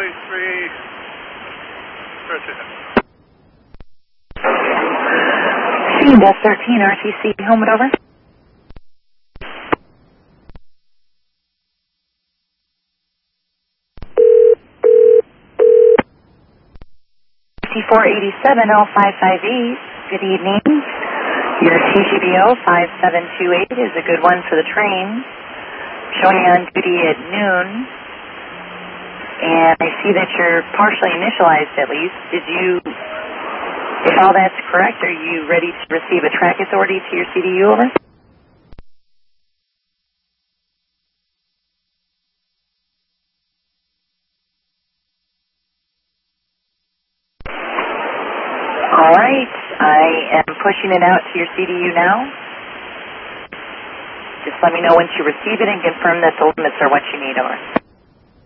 runway 3, start to head. Death 13, RTC, helmet over. C487L55E, good evening. Your TGBO 5728 is a good one for the train. Showing on duty at noon. And I see that you're partially initialized at least. If all that's correct, are you ready to receive a track authority to your CDU, over? All right, I am pushing it out to your CDU now. Just let me know once you receive it and confirm that the limits are what you need, over.